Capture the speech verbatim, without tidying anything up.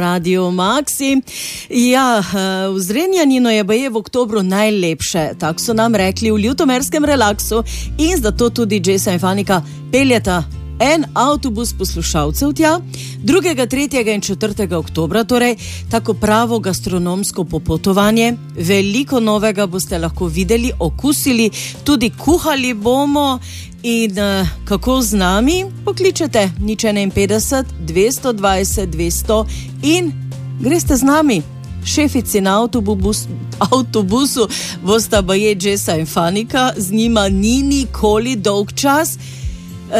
Radio Maxi. Ja, v Zrenjaninu je baje v oktobru najlepše, tako so nam rekli v ljutomerskem relaksu, in zato tudi Jessa in Fanika peljeta en avtobus poslušalcev tja, drugega, tretjega in četrtega oktobra, torej tako pravo gastronomsko popotovanje. Veliko novega boste lahko videli, okusili, tudi kuhali bomo. In uh, kako z nami? Pokličete nič enainpetdeset, dvesto dvajset, dvesto in greste z nami. Šefici na avtobus, avtobusu bosta baje Jessa in Fanika, z njima ni nikoli dolg čas.